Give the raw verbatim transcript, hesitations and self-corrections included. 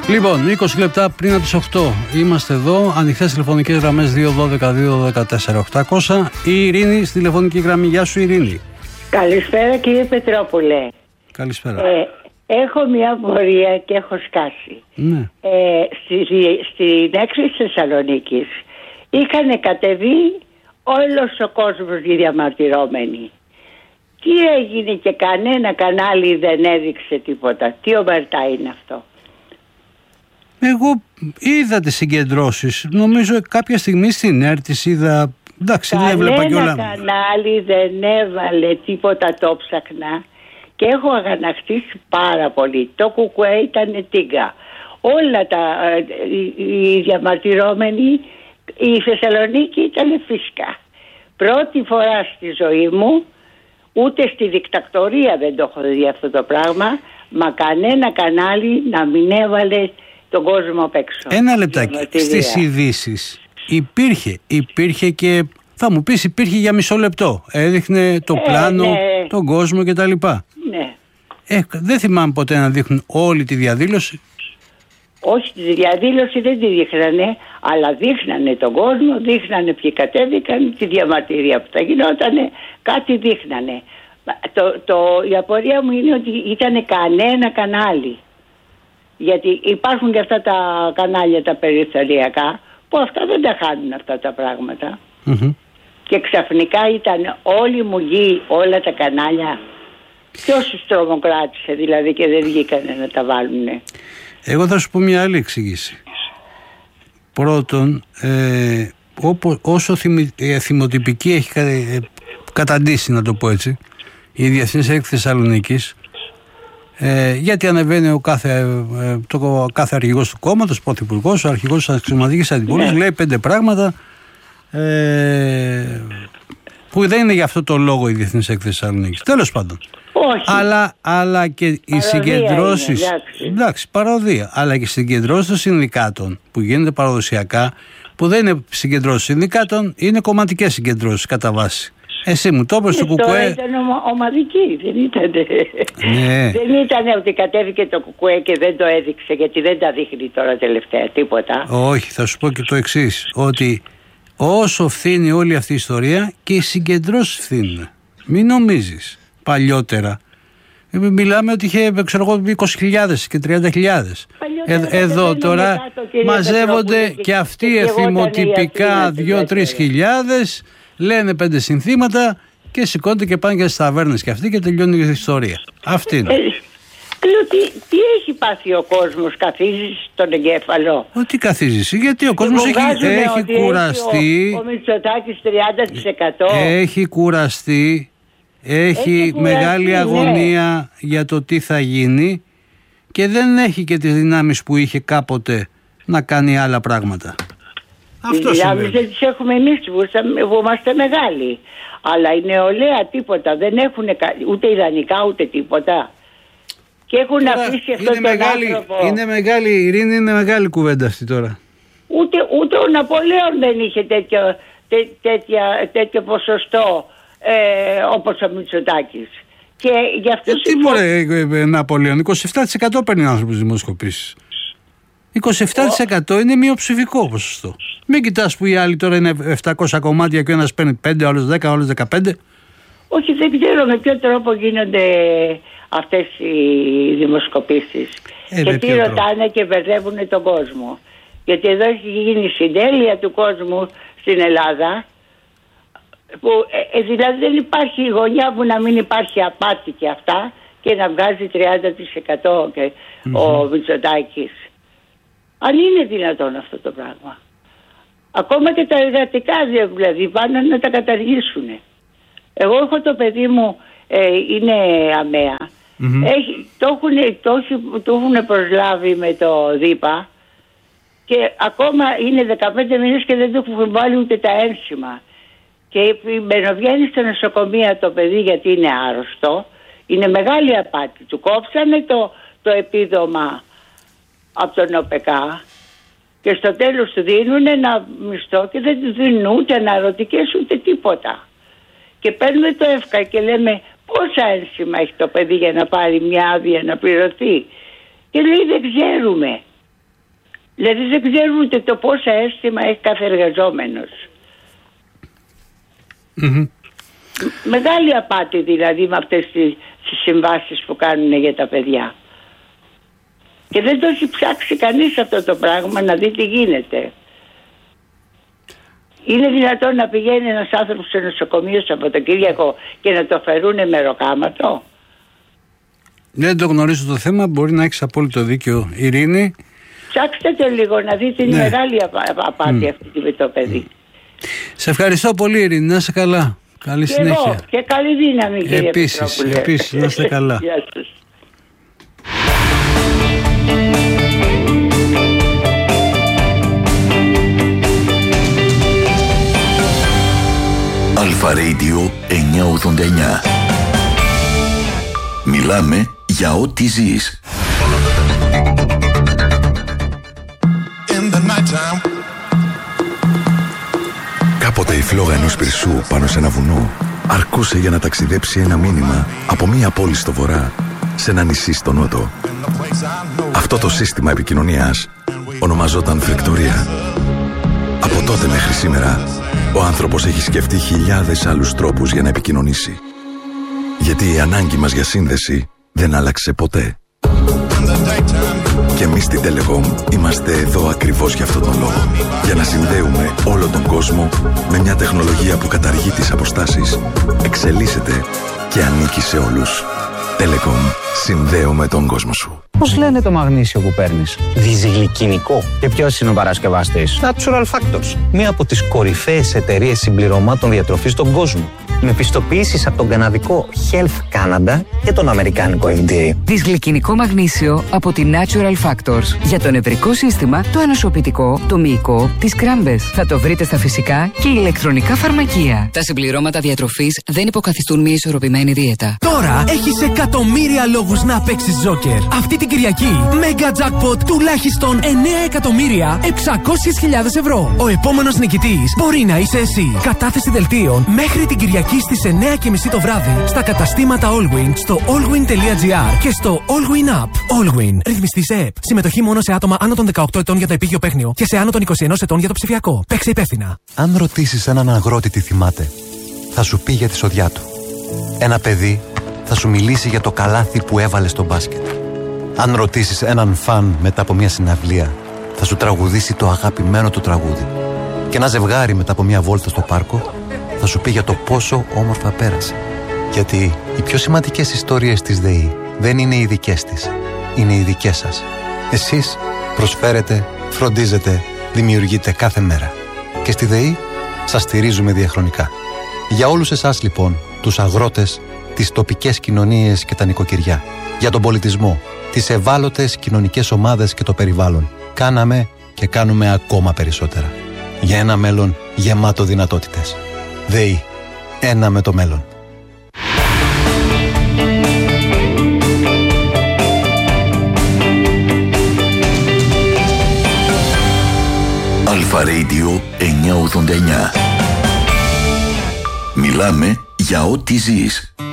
Λοιπόν, είκοσι λεπτά πριν από τις οκτώ είμαστε εδώ. Ανοιχτές τηλεφωνικές γραμμές δύο δώδεκα δύο δεκατέσσερα οκτακόσια. Η Ειρήνη στη τηλεφωνική γραμμή. Γεια σου, Ειρήνη. Καλησπέρα, κύριε Πετρόπουλε. Καλησπέρα. Ε, έχω μια πορεία και έχω σκάσει. Ναι. Ε, στη, στην έξι της Θεσσαλονίκης είχαν κατεβεί όλος ο κόσμος οι διαμαρτυρόμενοι. Τι έγινε και κανένα κανάλι δεν έδειξε τίποτα. Τι ομαρτά είναι αυτό. Εγώ είδα τις συγκεντρώσεις. Νομίζω κάποια στιγμή στην ΕΡΤ τις είδα. Εντάξει, δεν έβλεπα κιόλα. Κανένα κανάλι δεν έβαλε τίποτα, το ψαχνά. Και έχω αγανακτήσει πάρα πολύ. Το κουκουέ ήταν τίγκα. Όλα τα οι, οι διαμαρτυρόμενοι, η Θεσσαλονίκη ήταν φυσικά. Πρώτη φορά στη ζωή μου, ούτε στη δικτακτορία δεν το έχω δει αυτό το πράγμα, μα κανένα κανάλι να μην έβαλε τον κόσμο απ' έξω. Ένα λεπτάκι. Στις ειδήσεις υπήρχε, υπήρχε και θα μου πεις υπήρχε για μισό λεπτό. Έδειχνε το ε, πλάνο, ναι. τον κόσμο κτλ. Ναι. Ε, δεν θυμάμαι ποτέ να δείχνουν όλη τη διαδήλωση. Όχι, τη διαδήλωση δεν τη δείχνανε, αλλά δείχνανε τον κόσμο, δείχνανε ποιοι κατέβηκαν, τη διαμαρτυρία που θα γινότανε, κάτι δείχνανε. Το, το, η απορία μου είναι ότι ήταν κανένα κανάλι. Γιατί υπάρχουν και αυτά τα κανάλια τα περιθωριακά που αυτά δεν τα χάνουν αυτά τα πράγματα. Mm-hmm. Και ξαφνικά ήταν όλοι μου γη, όλα τα κανάλια. Ποιος τους τρομοκράτησε δηλαδή και δεν βγήκανε να τα βάλουνε. Εγώ θα σου πω μια άλλη εξήγηση. Πρώτον, ε, όπο, όσο θυμη, ε, θυμοτυπική έχει κα, ε, καταντήσει, να το πω έτσι, η Διεθνής Έκθεση Θεσσαλονίκης, ε, γιατί ανεβαίνει ο κάθε, ε, το, κάθε αρχηγός του κόμματος, πρωθυπουργός, ο αρχηγός της αξιωματικής αντιπολίτευσης, λέει πέντε πράγματα ε, που δεν είναι για αυτό το λόγο η Διεθνής Έκθεση Θεσσαλονίκης. Τέλος πάντων. Όχι. Αλλά, αλλά και οι παροδία συγκεντρώσεις. Είναι, εντάξει. εντάξει, παροδία. Αλλά και οι συγκεντρώσεις των συνδικάτων που γίνονται παραδοσιακά, που δεν είναι συγκεντρώσεις συνδικάτων, είναι κομματικές συγκεντρώσεις κατά βάση. Εσύ μου το είπες στο κουκουέ. Ήταν ομα, ομαδική, δεν ήταν. Ναι. Δεν ήταν ότι κατέβηκε το κουκουέ και δεν το έδειξε, γιατί δεν τα δείχνει τώρα τελευταία τίποτα. Όχι, θα σου πω και το εξής. Ότι όσο φθήνει όλη αυτή η ιστορία και οι συγκεντρώσεις φθήνουν. Μην νομίζεις. Παλιότερα μιλάμε ότι είχε ξέρω εγώ είκοσι χιλιάδες και τριάντα χιλιάδες. Ε, εδώ τώρα μαζεύονται και, και αυτοί εθιμοτυπικά δύο τρεις χιλιάδες, λένε πέντε συνθήματα και σηκώνται και πάνε και στις ταβέρνες και αυτοί και τελειώνει η ιστορία. Αυτή είναι. Ε, λέω, τι, τι έχει πάθει ο κόσμος, καθίζει στον εγκέφαλο. Ό,τι καθίζεις, γιατί ο κόσμος έχει, έχει κουραστεί. Ο, ο Μητσοτάκης τριάντα τοις εκατό. Έχει κουραστεί. Έχει, έχει μεγάλη ναι. αγωνία για το τι θα γίνει και δεν έχει και τις δυνάμεις που είχε κάποτε να κάνει άλλα πράγματα. Αυτό συμβαίνει. Οι δυνάμεις δεν τις έχουμε εμείς που είμαστε μεγάλοι. Αλλά η νεολαία τίποτα. Δεν έχουν ούτε ιδανικά ούτε τίποτα. Και έχουν τώρα, αφήσει αυτόν τον μεγάλη, άνθρωπο. Είναι μεγάλη, η Ειρήνη είναι μεγάλη κουβέντα αυτή τώρα. Ούτε, ούτε ο Ναπολέον δεν είχε τέτοιο, τέ, τέτοια, τέτοιο ποσοστό. Ε, όπως ο Μητσοτάκης. Και γι' αυτό. Τι μωρέ, ε, Ναπολέον, είκοσι επτά τοις εκατό παίρνει άνθρωπος στις δημοσκοπήσεις. είκοσι επτά τοις εκατό oh. είναι μειοψηφικό ποσοστό. Μην κοιτάς που οι άλλοι τώρα είναι επτακόσια κομμάτια και ο ένας παίρνει πέντε, ο άλλος δέκα, ο άλλος δεκαπέντε. Όχι, δεν ξέρω με ποιο τρόπο γίνονται αυτές οι δημοσκοπήσεις. Ε, και τι ρωτάνε τρόπο. Και μπερδεύουν τον κόσμο. Γιατί εδώ έχει γίνει συντέλεια του κόσμου στην Ελλάδα. Που, ε, δηλαδή δεν υπάρχει γωνιά που να μην υπάρχει απάτη και αυτά και να βγάζει τριάντα τοις εκατό και mm-hmm. ο Μητσοτάκης. Αν είναι δυνατόν αυτό το πράγμα. Ακόμα και τα εργατικά δηλαδή πάνε να τα καταργήσουν. Εγώ έχω το παιδί μου, ε, είναι αμαία. Mm-hmm. Έχει, το, έχουν, το, το έχουν προσλάβει με το ΔΥΠΑ και ακόμα είναι δεκαπέντε μήνες και δεν του έχουν βάλει ούτε τα ένσημα. Και μπαινοβγαίνει στο νοσοκομείο το παιδί γιατί είναι άρρωστο. Είναι μεγάλη απάτη. Του κόψανε το, το επίδομα από τον ΟΠΕΚΑ και στο τέλος του δίνουν ένα μισθό και δεν του δίνουν ούτε αναρωτικές ούτε τίποτα. Και παίρνουμε το ΕΦΚΑ και λέμε πόσα ένσημα έχει το παιδί για να πάρει μια άδεια να πληρωθεί. Και λέει δεν ξέρουμε. Δηλαδή δεν ξέρουν ούτε το πόσα αίσθημα έχει κάθε εργαζόμενος. Mm-hmm. Μεγάλη απάτη δηλαδή με αυτές τις, τις συμβάσεις που κάνουν για τα παιδιά. Και δεν το έχει ψάξει κανείς αυτό το πράγμα να δει τι γίνεται. Είναι δυνατόν να πηγαίνει ένας άνθρωπος σε νοσοκομείο Σαββατοκύριακο και να το φερούνε μεροκάματο? Δεν το γνωρίζω το θέμα, μπορεί να έχεις απόλυτο δίκιο, Ειρήνη. Ψάξτε το λίγο να δείτε, είναι ναι. μεγάλη απάτη mm. αυτή με το παιδί. Mm. Σε ευχαριστώ πολύ, Ειρήνη, να είσαι καλά. Καλή και συνέχεια. Εγώ, και καλή δύναμη, κύριε Επίσης, επίσης, να είστε καλά. Γεια σας. Αλφα Radio εννιακόσια ογδόντα εννιά. Μιλάμε για ό,τι ζεις. Κάποτε η φλόγα ενός πυρσού πάνω σε ένα βουνό αρκούσε για να ταξιδέψει ένα μήνυμα από μία πόλη στο βορρά σε ένα νησί στο νότο. Αυτό το σύστημα επικοινωνίας ονομαζόταν φλεκτορία. Από τότε μέχρι σήμερα ο άνθρωπος έχει σκεφτεί χιλιάδες άλλους τρόπους για να επικοινωνήσει. Γιατί η ανάγκη μας για σύνδεση δεν άλλαξε ποτέ. Και εμείς στην Telecom είμαστε εδώ ακριβώς για αυτόν τον λόγο. Για να συνδέουμε όλο τον κόσμο με μια τεχνολογία που καταργεί τις αποστάσεις, εξελίσσεται και ανήκει σε όλους. Telecom. Συνδέουμε τον κόσμο σου. Πώς λένε το μαγνήσιο που παίρνεις? Δυσγλυκινικό. Και ποιος είναι ο παρασκευαστής? Natural Factors. Μία από τις κορυφαίες εταιρείες συμπληρωμάτων διατροφής στον κόσμο. Με πιστοποιήσεις από τον καναδικό Health Canada και τον αμερικάνικο εφ ντι έι. Δυσγλυκινικό μαγνήσιο από τη Natural Factors. Για το νευρικό σύστημα, το ανοσοποιητικό, το μυϊκό, τις κράμπες. Θα το βρείτε στα φυσικά και ηλεκτρονικά φαρμακεία. Τα συμπληρώματα διατροφής δεν υποκαθιστούν μια ισορροπημένη δίαιτα. Τώρα έχεις εκατομμύρια λόγους να παίξεις Joker. Αυτή την Κυριακή, Mega Jackpot τουλάχιστον εννέα εκατομμύρια εξακόσιες χιλιάδες ευρώ. Ο επόμενος νικητής μπορεί να είσαι εσύ. Κατάθεση δελτίων μέχρι την Κυριακή στις εννέα και μισή το βράδυ στα καταστήματα Allwyn, στο allwyn τελεία gr και στο Allwyn App. Allwyn. Ρυθμιστή σε ΕΠ. Συμμετοχή μόνο σε άτομα άνω των δεκαοκτώ ετών για το επίγειο παίχνιο και σε άνω των είκοσι ενός ετών για το ψηφιακό. Παίξε υπεύθυνα. Αν ρωτήσεις έναν αγρότη τι θυμάται, θα σου πει για τη σοδιά του. Ένα παιδί θα σου μιλήσει για το καλάθι που έβαλε στο μπάσκετ. Αν ρωτήσεις έναν φαν μετά από μια συναυλία, θα σου τραγουδήσει το αγαπημένο του τραγούδι. Και ένα ζευγάρι μετά από μια βόλτα στο πάρκο θα σου πει για το πόσο όμορφα πέρασε. Γιατί οι πιο σημαντικές ιστορίες της ΔΕΗ δεν είναι οι δικές της, είναι οι δικές σας. Εσείς προσφέρετε, φροντίζετε, δημιουργείτε κάθε μέρα. Και στη ΔΕΗ σας στηρίζουμε διαχρονικά. Για όλους εσάς λοιπόν, τους αγρότες, τις τοπικές κοινωνίες και τα νοικοκυριά, για τον πολιτισμό, τις ευάλωτες κοινωνικές ομάδες και το περιβάλλον, κάναμε και κάνουμε ακόμα περισσότερα. Για ένα μέλλον γεμάτο δυνατότητες. ΔΕΗ. Ένα με το μέλλον. Αλφα Radio εννιακόσια ογδόντα εννιά. Μιλάμε για ό,τι ζεις.